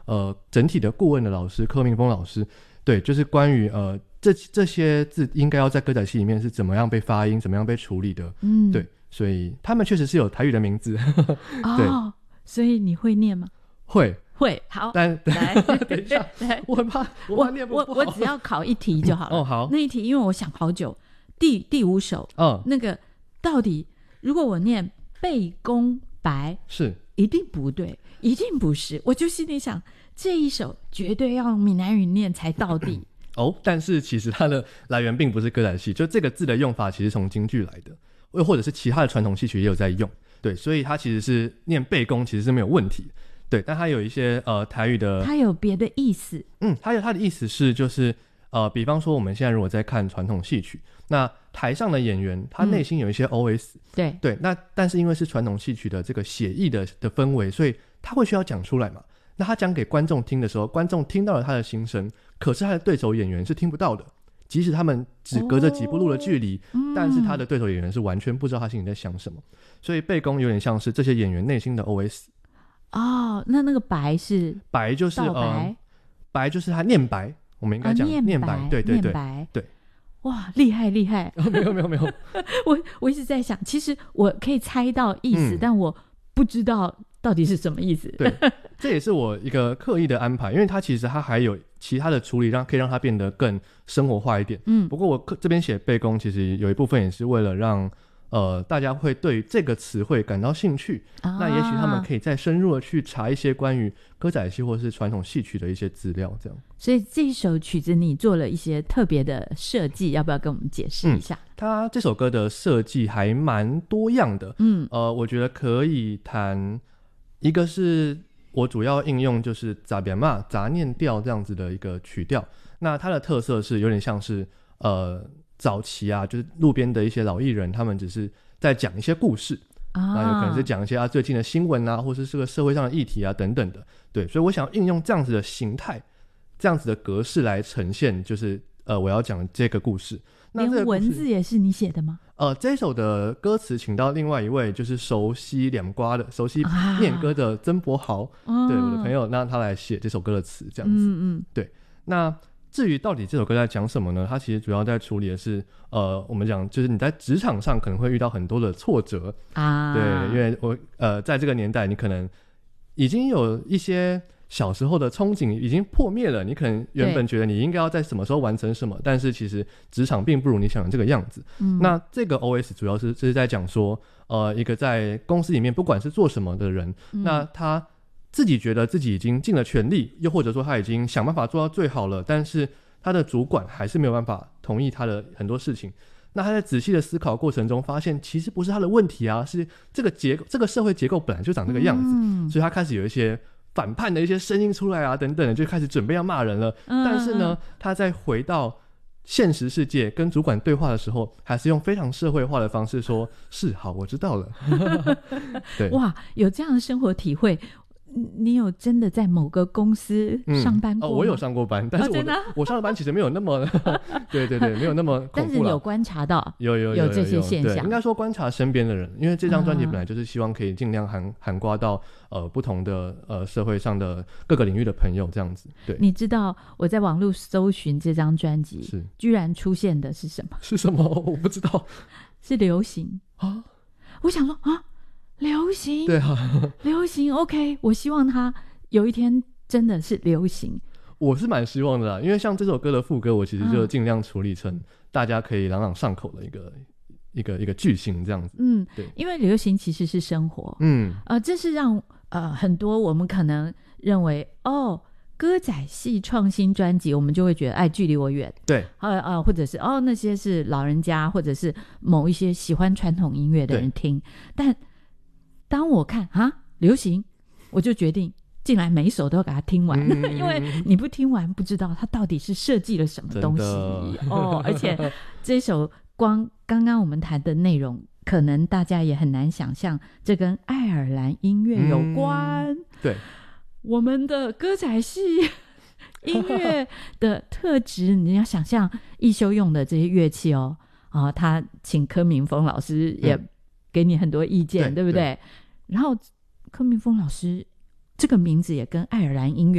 整体的顾问的老师柯明峰老师，对，就是关于这些字应该要在歌仔戏里面是怎么样被发音，怎么样被处理的，对，所以他们确实是有台语的名字对， 所以你会念吗？ 会， 好， 但来等一下我怕念不好， 我只要考一题就好了好， 那一题因为我想好久，第5首那个到底如果我念背公白是一定不对，一定不是，我就心里想这一首绝对要用闽南语念才到底但是其实它的来源并不是歌仔戏，就这个字的用法其实从京剧来的，又或者是其他的传统戏曲也有在用，对，所以它其实是念背公其实是没有问题，对，但它有一些台语的， 它有别的意思， 它的意思是就是比方说我们现在如果在看传统戏曲，那台上的演员他内心有一些 OS，对，那但是因为是传统戏曲的这个写意的氛围，所以他会需要讲出来嘛，那他讲给观众听的时候，观众听到了他的心声，可是他的对手演员是听不到的，即使他们只隔着几步路的距离，但是他的对手演员是完全不知道他心里在想什么，所以背公有点像是这些演员内心的 OS。 那个白是白就是白就是他念白，我们应该讲念白，对， 哇，厉害没有我一直在想，其实我可以猜到意思，但我不知道到底是什么意思。 对，这也是我一个刻意的安排，因为它其实它还有其他的处理，可以让它变得更生活化一点。不过我这边写背公，其实有一部分也是为了让大家会对于这个词汇感到兴趣，那也许他们可以再深入的去查一些关于歌仔戏或是传统戏曲的一些资料，这样。 所以这一首曲子你做了一些特别的设计，要不要跟我们解释一下？ 它这首歌的设计还蛮多样的，我觉得可以谈一个是我主要应用就是杂编嘛杂念调这样子的一个曲调，那它的特色是有点像是早期就是路边的一些老艺人，他们只是在讲一些故事那有可能是讲一些最近的新闻或是这个社会上的议题等等的，对，所以我想应用这样子的形态，这样子的格式来呈现，就是我要讲这个故事。那这个故事连文字也是你写的吗？ 这一首的歌词请到另外一位就是熟悉两瓜的熟悉念歌的曾柏豪，对，我的朋友，那他来写这首歌的词这样子。对，那至于到底这首歌在讲什么呢？它其实主要在处理的是我们讲就是你在职场上可能会遇到很多的挫折对，因为我在这个年代你可能已经有一些小时候的憧憬已经破灭了，你可能原本觉得你应该要在什么时候完成什么，但是其实职场并不如你想的这个样子。那这个 OS 主要是在讲说一个在公司里面不管是做什么的人，那他自己觉得自己已经尽了全力，又或者说他已经想办法做到最好了，但是他的主管还是没有办法同意他的很多事情，那他在仔细的思考过程中发现其实不是他的问题是这个社会结构本来就长这个样子，所以他开始有一些反叛的一些声音出来等等的，就开始准备要骂人了。但是呢他在回到现实世界跟主管对话的时候，还是用非常社会化的方式说是好我知道了对， 哇，有这样的生活体会。你有真的在某个公司上班过吗？ 我有上过班，但是我上的班其实没有那么对，没有那么恐怖啦， 但是有观察到有这些现象， 应该说观察身边的人，因为这张专辑本来就是希望可以尽量涵盖到不同的社会上的各个领域的朋友这样子。对， 你知道我在网络搜寻这张专辑是居然出现的是什么？ 是什么？我不知道。 是流行我想说流行， 对流行 OK， 我希望它有一天真的是流行， 我是蛮希望的啦，因为像这首歌的副歌我其实就尽量处理成大家可以朗朗上口的一个句型这样子。对， 因为流行其实是生活，这是让很多我们可能认为歌仔戏创新专辑我们就会觉得距离我远， 对， 或者是那些是老人家或者是某一些喜欢传统音乐的人听，但当我看流行，我就决定进来每一首都要给它听完因为你不听完不知道它到底是设计了什么东西而且这首刚刚我们谈的内容可能大家也很难想象这跟爱尔兰音乐有关， 对， 我们的歌仔戏音乐的特质你要想象一休用的这些乐器他请柯明峰老师也给你很多意见，对不对？然后柯明峰老师这个名字也跟爱尔兰音乐